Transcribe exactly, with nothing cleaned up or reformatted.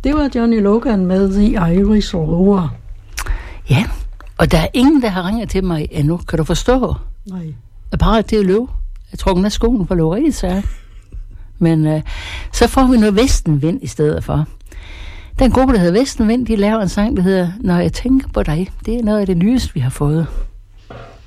Det var Johnny Logan med The Irish Rover. Ja, og der er ingen, der har ringet til mig endnu. Kan du forstå? Nej. Jeg er parat til at løbe. Jeg tror, den er skoen for Lorette, så. Men øh, så får vi noget vestenvind i stedet for. Den gruppe, der hedder Vestenvind, de laver en sang, der hedder Når jeg tænker på dig. Det er noget af det nyeste, vi har fået.